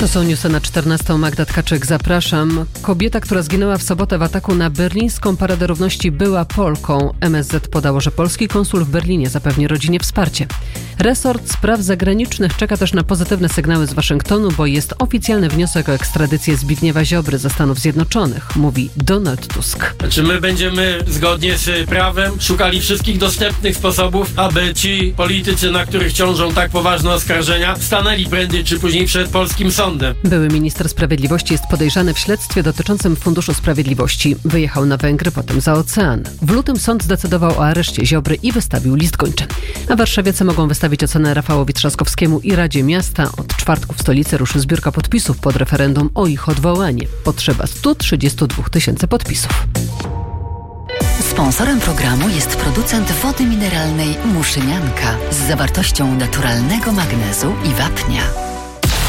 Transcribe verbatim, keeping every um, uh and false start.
To są newsy na czternastą. Magda Tkaczyk, zapraszam. Kobieta, która zginęła w sobotę w ataku na berlińską Paradę Równości, była Polką. M S Z podało, że polski konsul w Berlinie zapewni rodzinie wsparcie. Resort Spraw Zagranicznych czeka też na pozytywne sygnały z Waszyngtonu, bo jest oficjalny wniosek o ekstradycję Zbigniewa Ziobry ze Stanów Zjednoczonych, mówi Donald Tusk. Czy my będziemy zgodnie z prawem szukali wszystkich dostępnych sposobów, aby ci politycy, na których ciążą tak poważne oskarżenia, stanęli prędzej czy później przed polskim sądem? Były minister sprawiedliwości jest podejrzany w śledztwie dotyczącym Funduszu Sprawiedliwości. Wyjechał na Węgry, potem za ocean. W lutym sąd zdecydował o areszcie Ziobry i wystawił list gończy. A warszawiacy mogą wystawić ocenę Rafałowi Trzaskowskiemu i Radzie Miasta. Od czwartku w stolicy ruszy zbiórka podpisów pod referendum o ich odwołanie. Potrzeba sto trzydzieści dwa tysiące podpisów. Sponsorem programu jest producent wody mineralnej Muszynianka z zawartością naturalnego magnezu i wapnia.